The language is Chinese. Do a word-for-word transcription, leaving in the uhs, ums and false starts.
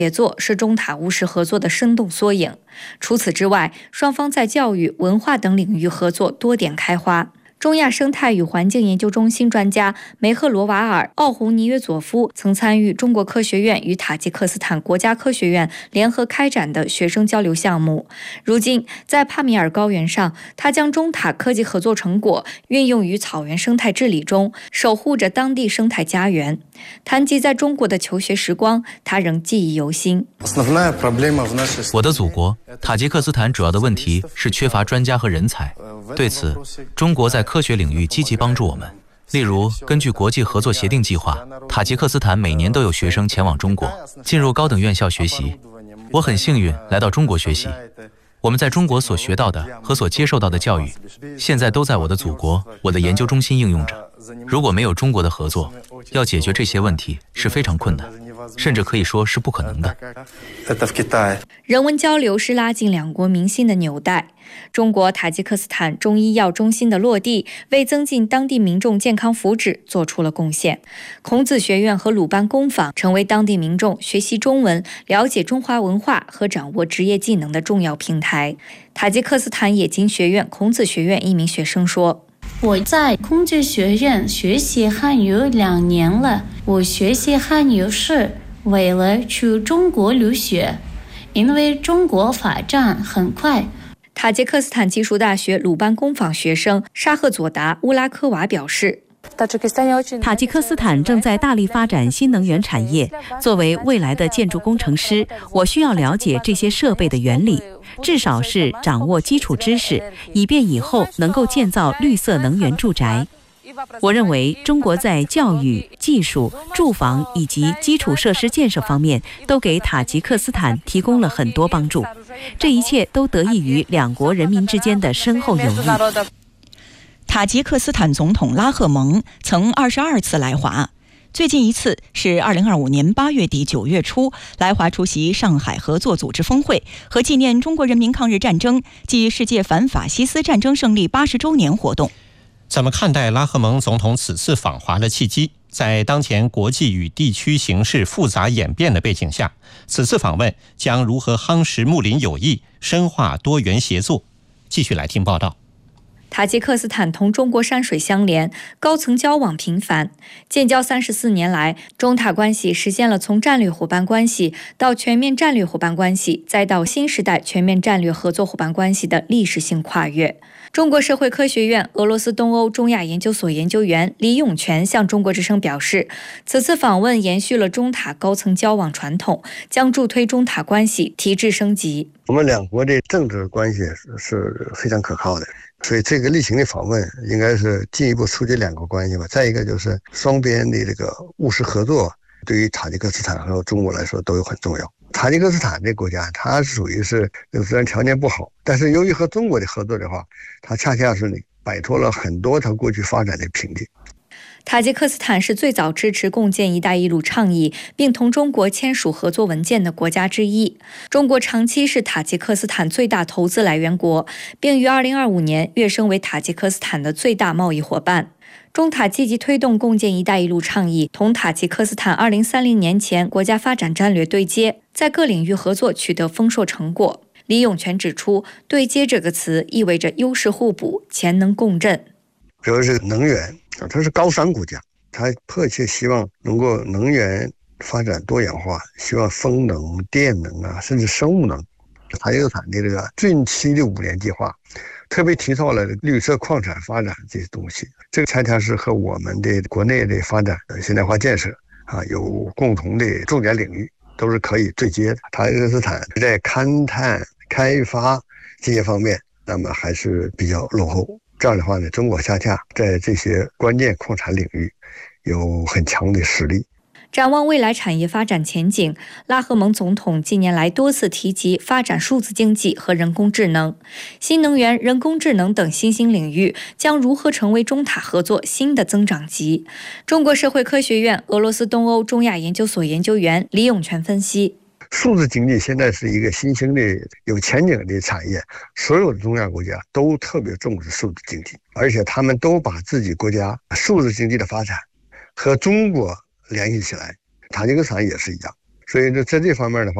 协作是中塔务实合作的生动缩影。除此之外，双方在教育、文化等领域合作多点开花。中亚生态与环境研究中心专家梅赫罗瓦尔·奥洪尼约佐夫曾参与中国科学院与塔吉克斯坦国家科学院联合开展的学生交流项目。如今，在帕米尔高原上，他将中塔科技合作成果运用于草原生态治理中，守护着当地生态家园。谈及在中国的求学时光，他仍记忆犹新。 我的祖国塔吉克斯坦主要的问题是缺乏专家和人才，对此，中国在科学领域积极帮助我们。例如，根据国际合作协定计划，塔吉克斯坦每年都有学生前往中国，进入高等院校学习。我很幸运来到中国学习，我们在中国所学到的和所接受到的教育，现在都在我的祖国、我的研究中心应用着。如果没有中国的合作，要解决这些问题是非常困难，甚至可以说是不可能的。 人文交流是拉近两国民心的纽带。中国塔吉克斯坦中医药中心的落地，为增进当地民众健康福祉做出了贡献。孔子学院和鲁班工坊成为当地民众学习中文、了解中华文化和掌握职业技能的重要平台。塔吉克斯坦冶金学院孔子学院一名学生说：“ 我在孔子学院学习汉语两年了，我学习汉语是为了去中国留学，因为中国发展很快。” 塔吉克斯坦技术大学鲁班工坊学生沙赫佐达乌拉科娃表示， 塔吉克斯坦正在大力发展新能源产业。作为未来的建筑工程师，我需要了解这些设备的原理，至少是掌握基础知识，以便以后能够建造绿色能源住宅。我认为中国在教育、技术、住房以及基础设施建设方面都给塔吉克斯坦提供了很多帮助，这一切都得益于两国人民之间的深厚友谊。 塔吉克斯坦总统拉赫蒙曾二十二次来华，最近一次是二零二五年八月底九月初来华出席上海合作组织峰会和纪念中国人民抗日战争暨世界反法西斯战争胜利八十周年活动。 怎么看待拉赫蒙总统此次访华的契机？在当前国际与地区形势复杂演变的背景下，此次访问将如何夯实睦邻友谊，深化多元协作？继续来听报道。 塔吉克斯坦同中国山水相连，高层交往频繁。建交三十四年来，中塔关系实现了从战略伙伴关系到全面战略伙伴关系，再到新时代全面战略合作伙伴关系的历史性跨越。中国社会科学院俄罗斯东欧中亚研究所研究员李永全向中国之声表示，此次访问延续了中塔高层交往传统，将助推中塔关系提质升级。 我们两国的政治关系是非常可靠的，所以这个例行的访问应该是进一步促进两国关系吧。再一个就是双边的这个务实合作，对于塔吉克斯坦和中国来说都有很重要。塔吉克斯坦这个国家，它属于是虽然条件不好，但是由于和中国的合作的话，它恰恰是摆脱了很多它过去发展的瓶颈。 塔吉克斯坦是最早支持共建“一带一路”倡议，并同中国签署合作文件的国家之一。中国长期是塔吉克斯坦最大投资来源国，并于二零二五年跃升为塔吉克斯坦的最大贸易伙伴。中塔积极推动共建“一带一路”倡议，同塔吉克斯坦二零三零年前国家发展战略对接，在各领域合作取得丰硕成果。李永全指出，对接这个词意味着优势互补、潜能共振。 比如是能源，它是高山国家，它迫切希望能够能源发展多元化，希望风能、电能啊，甚至生物能。塔吉克斯坦的这个近期的五年计划，特别提到了绿色矿产发展这些东西，这个恰恰是和我们的国内的发展现代化建设啊有共同的重点领域，都是可以对接的。塔吉克斯坦在勘探、开发这些方面，那么还是比较落后。这样的话呢，中国恰恰在这些关键矿产领域有很强的实力。 展望未来产业发展前景，拉赫蒙总统近年来多次提及发展数字经济和人工智能、新能源、人工智能等新兴领域将如何成为中塔合作新的增长极。中国社会科学院俄罗斯东欧中亚研究所研究员李永全分析， 数字经济现在是一个新兴的有前景的产业，所有的中亚国家都特别重视数字经济，而且他们都把自己国家数字经济的发展和中国联系起来。塔吉克斯坦也是一样， 所以这在这方面的话。